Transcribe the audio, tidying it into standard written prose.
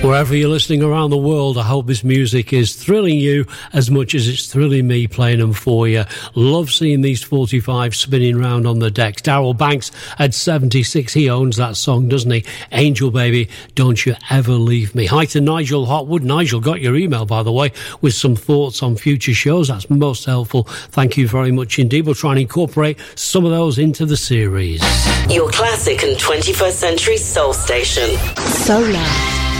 Wherever you're listening around the world, I hope this music is thrilling you as much as it's thrilling me playing them for you. Love seeing these 45 spinning round on the decks. Darryl Banks at 76, he owns that song, doesn't he? Angel Baby, Don't You Ever Leave Me. Hi to Nigel Hotwood. Nigel, got your email, by the way, with some thoughts on future shows. That's most helpful. Thank you very much indeed. We'll try and incorporate some of those into the series. Your classic and 21st century soul station. Solar.